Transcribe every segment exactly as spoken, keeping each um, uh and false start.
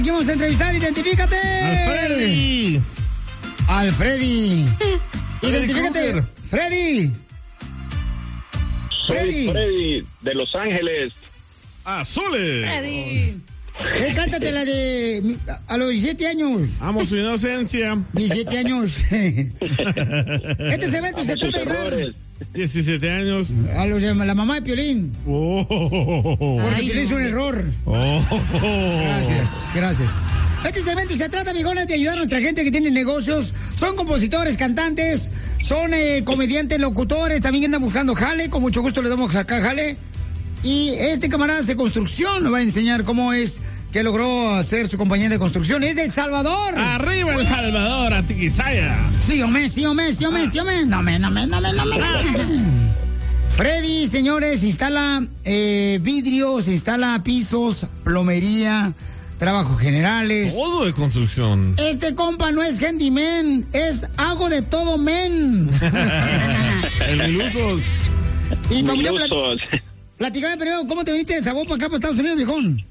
Aquí vamos a entrevistar, identifícate. Alfredi. Alfredi. Identifícate. Freddy. Freddy. Freddy, de Los Ángeles. Azules. Freddy. Eh, cántate la de a los diecisiete años. Amo su inocencia. diecisiete años. Este evento se trata de ayudar. diecisiete años. A los de la mamá de Piolín. Oh. Porque Ay, Piolín no. es un error. Oh. Gracias, gracias. Este segmento se trata, mijones, de ayudar a nuestra gente que tiene negocios. Son compositores, cantantes, son eh, comediantes, locutores, también andan buscando jale. Con mucho gusto le damos acá jale. Y este camarada de construcción nos va a enseñar cómo es que logró hacer su compañía de construcción. Es de El Salvador. Arriba El Salvador, a Tiquisaya. Sí, hombre, sí, hombre, sí, hombre, sí, hombre. No me, no me, no me, no me. Freddy, señores, instala eh, vidrios, instala pisos, plomería, trabajos generales. Todo de construcción. Este compa no es handyman, es hago de todo men. El ilusos. Y para mucha Milusos. platicame primero, ¿cómo te viniste de Sabor para acá, para Estados Unidos, viejón?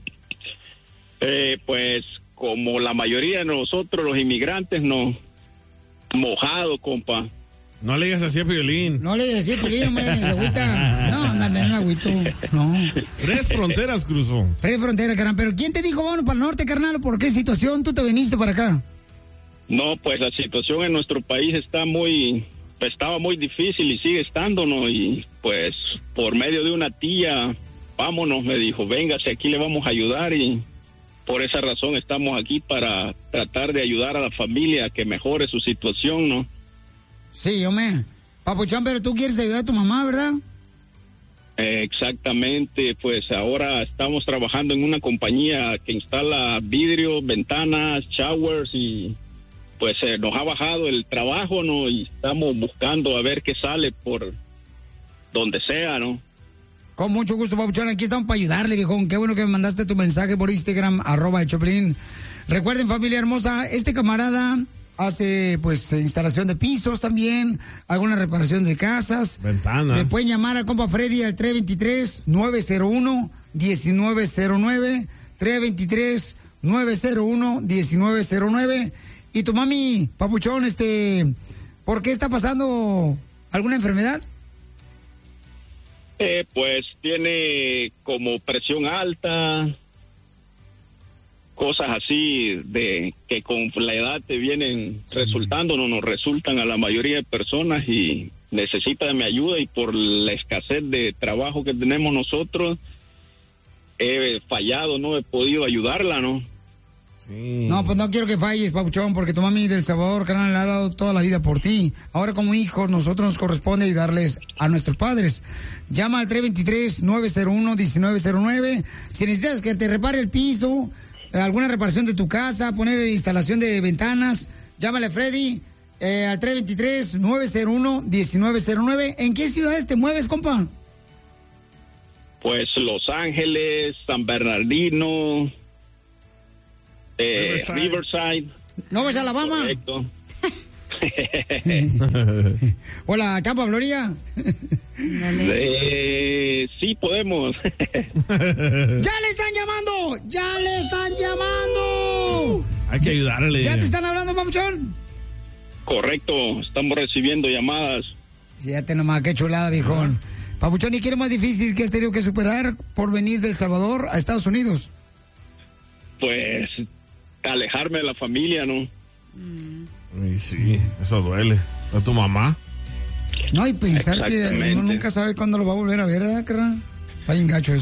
Eh, pues como la mayoría de nosotros, los inmigrantes, no mojado, compa. No le digas así a Piolín. No le decía Piolín, hombre, se agüita. No, no, no me agüito. No. Tres fronteras cruzó. Tres fronteras, carnal. Pero ¿quién te dijo, vámonos para el norte, carnal? ¿Por qué situación tú te viniste para acá? No, pues la situación en nuestro país está muy, estaba muy difícil y sigue estando, ¿no? Y pues por medio de una tía, vámonos, me dijo, véngase, aquí le vamos a ayudar y por esa razón estamos aquí para tratar de ayudar a la familia a que mejore su situación, ¿no? Sí, hombre. Papuchón, pero tú quieres ayudar a tu mamá, ¿verdad? Eh, exactamente, pues ahora estamos trabajando en una compañía que instala vidrios, ventanas, showers y pues eh, nos ha bajado el trabajo, ¿no? Y estamos buscando a ver qué sale por donde sea, ¿no? Con mucho gusto, Papuchón. Aquí estamos para ayudarle, viejón. Qué bueno que me mandaste tu mensaje por Instagram, arroba el Choplin. Recuerden, familia hermosa, este camarada hace, pues, instalación de pisos también, alguna reparación de casas. Ventanas. Me pueden llamar al compa Freddy al tres dos tres, nueve cero uno, uno nueve cero nueve, tres dos tres, nueve cero uno, uno nueve cero nueve. Y tu mami, Papuchón, este, ¿por qué está pasando alguna enfermedad? Eh, pues tiene como presión alta, cosas así de que con la edad te vienen resultando, no nos resultan a la mayoría de personas y necesita de mi ayuda y por la escasez de trabajo que tenemos nosotros he fallado, no he podido ayudarla, ¿no? Sí. No, pues no quiero que falles, Papuchón, porque tu mami del Salvador, carnal, le ha dado toda la vida por ti. Ahora como hijos, nosotros nos corresponde ayudarles a nuestros padres. Llama al tres dos tres, nueve cero uno, uno nueve cero nueve. Si necesitas que te repare el piso, alguna reparación de tu casa, poner instalación de ventanas, llámale a Freddy eh, al tres dos tres, nueve cero uno, uno nueve cero nueve. ¿En qué ciudades te mueves, compa? Pues Los Ángeles, San Bernardino, eh, Riverside. Riverside. ¿No ves a Alabama? Correcto. Hola, Tampa, Florida. Eh, sí, podemos. ¡Ya le están llamando! ¡Ya le están llamando! Hay que ayudarle. ¿Ya te están hablando, Papuchón? Correcto, estamos recibiendo llamadas. Fíjate nomás, qué chulada, viejón. Papuchón, ¿y qué es lo más difícil que has tenido que superar por venir del Salvador a Estados Unidos? Pues alejarme de la familia, ¿no? Ay, sí, eso duele. ¿A tu mamá? No, y pensar que Exactamente. uno nunca sabe cuándo lo va a volver a ver, ¿verdad, carnal? Está bien gacho eso.